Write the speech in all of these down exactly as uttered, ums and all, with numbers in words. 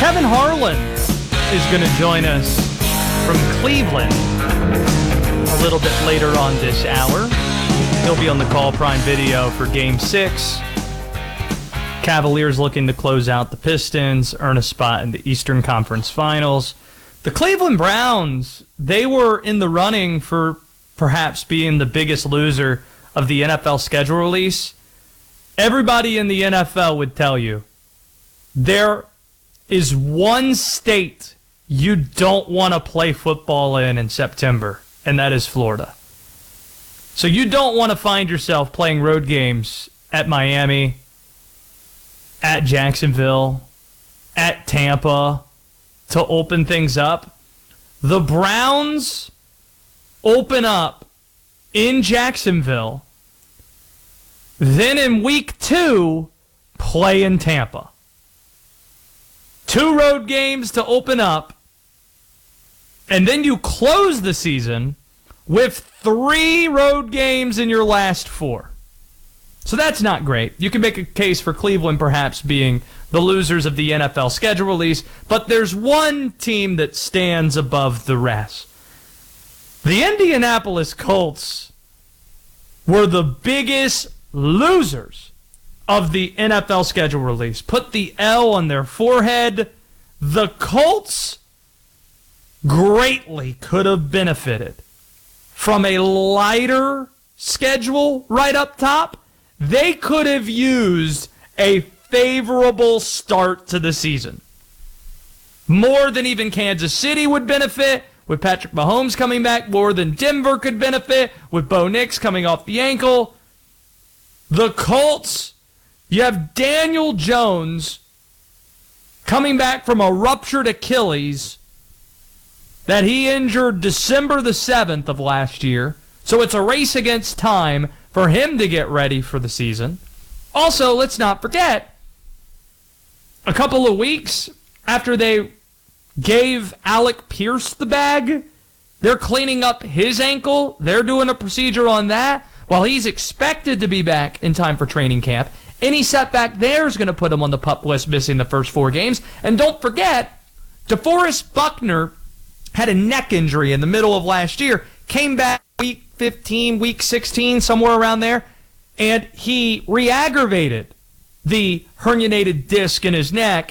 Kevin Harlan is going to join us from Cleveland a little bit later on this hour. He'll be on the Call Prime Video for Game six. Cavaliers looking to close out the Pistons, earn a spot in the Eastern Conference Finals. The Cleveland Browns, they were in the running for perhaps being the biggest loser of the N F L schedule release. Everybody in the N F L would tell you there is one state you don't want to play football in in September, and that is Florida. So you don't want to find yourself playing road games at Miami, at Jacksonville, at Tampa to open things up. The Browns open up in Jacksonville, then in week two, play in Tampa. Two road games to open up, and then you close the season with three road games in your last four. So that's not great. You can make a case for Cleveland perhaps being the losers of the N F L schedule release, but there's one team that stands above the rest. The Indianapolis Colts were the biggest losers of the N F L schedule release. Put the L on their forehead. The Colts greatly could have benefited from a lighter schedule right up top. They could have used a favorable start to the season. More than even Kansas City would benefit, with Patrick Mahomes coming back. More than Denver could benefit, with Bo Nix coming off the ankle. The Colts, you have Daniel Jones coming back from a ruptured Achilles that he injured December the seventh of last year. So it's a race against time for him to get ready for the season. Also, let's not forget, a couple of weeks after they gave Alec Pierce the bag, they're cleaning up his ankle. They're doing a procedure on that while he's expected to be back in time for training camp. Any setback there is going to put him on the PUP list, missing the first four games. And don't forget, DeForest Buckner had a neck injury in the middle of last year, came back week fifteen, week sixteen, somewhere around there, and he re-aggravated the herniated disc in his neck,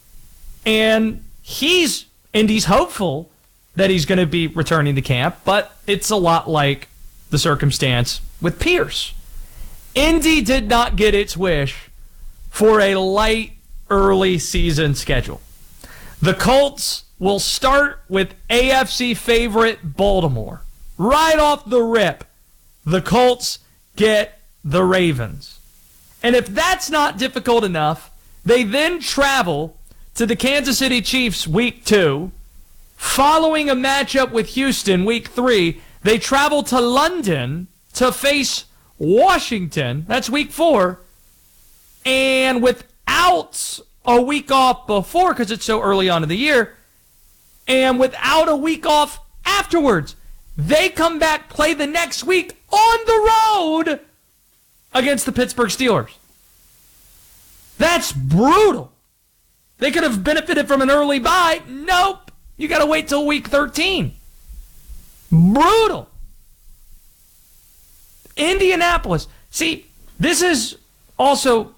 and he's Indy's hopeful that he's going to be returning to camp, but it's a lot like the circumstance with Pierce. Indy did not get its wish for a light early season schedule. The Colts will start with A F C favorite Baltimore. Right off the rip, the Colts get the Ravens. And if that's not difficult enough, they then travel to the Kansas City Chiefs week two. Following a matchup with Houston week three, they travel to London to face Washington. That's week four. And without a week off before, because it's so early on in the year, and without a week off afterwards, they come back, play the next week on the road against the Pittsburgh Steelers. That's brutal. They could have benefited from an early bye. Nope. You got to wait till week thirteen. Brutal. Indianapolis. See, this is also